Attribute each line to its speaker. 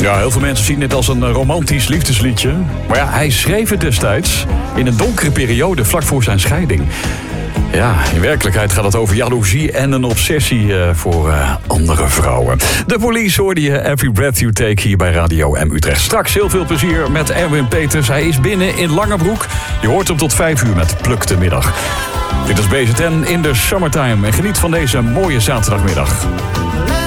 Speaker 1: Ja, heel veel mensen zien dit als een romantisch liefdesliedje. Maar ja, hij schreef het destijds in een donkere periode vlak voor zijn scheiding. Ja, in werkelijkheid gaat het over jaloezie en een obsessie voor andere vrouwen. De Police hoorde je Every Breath You Take hier bij Radio M Utrecht. Straks heel veel plezier met Erwin Peters. Hij is binnen in Langebroek. Je hoort hem tot 5 uur met Pluk de Middag. Dit is BZN in de Summertime en geniet van deze mooie zaterdagmiddag.